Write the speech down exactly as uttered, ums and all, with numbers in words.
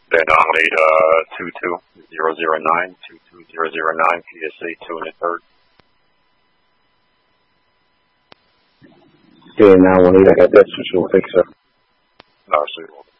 Then I'll need uh, two two zero zero nine, two two zero zero nine, P S A two in the third. Okay, nine one eight, I got that switch over. Thank you, sir. No, suitable.